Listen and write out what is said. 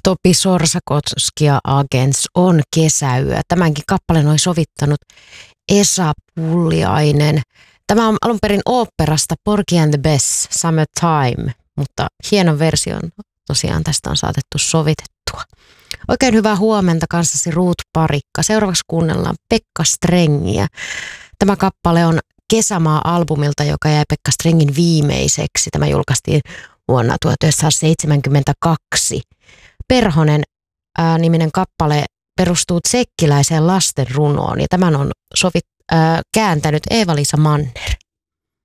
Topi Sorsakoski ja Agents on kesäyö. Tämänkin kappaleen oli sovittanut Esa Pulliainen. Tämä on alun perin oopperasta Porgy and the Bess, Summertime, mutta hienon version tosiaan tästä on saatettu sovitettua. Oikein hyvää huomenta kanssasi Ruut Parikka. Seuraavaksi kuunnellaan Pekka Strengiä. Tämä kappale on Kesämaa-albumilta, joka jäi Pekka Strengin viimeiseksi. Tämä julkaistiin vuonna 1972. Perhonen niminen kappale perustuu tsekkiläiseen lastenrunoon ja tämän on kääntänyt Eeva-Liisa Manner.